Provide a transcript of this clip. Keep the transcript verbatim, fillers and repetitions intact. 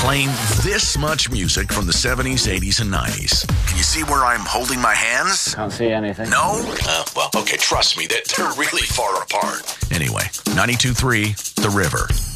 playing this much music from the seventies, eighties, and nineties. Can you see where I'm holding my hands? Can't see anything. No? Uh, well, okay, trust me, they're, they're really far apart. Anyway, ninety-two point three, The River.